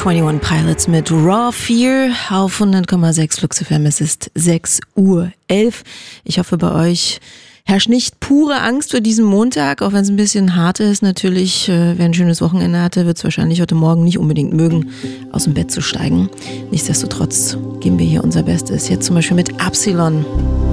21 Pilots mit Raw Fear auf 100,6 Flux FM. Es ist 6:11 Uhr. Ich hoffe, bei euch herrscht nicht pure Angst für diesen Montag, auch wenn es ein bisschen hart ist. Natürlich, wer ein schönes Wochenende hatte, wird es wahrscheinlich heute Morgen nicht unbedingt mögen, aus dem Bett zu steigen. Nichtsdestotrotz geben wir hier unser Bestes. Jetzt zum Beispiel mit Absilon.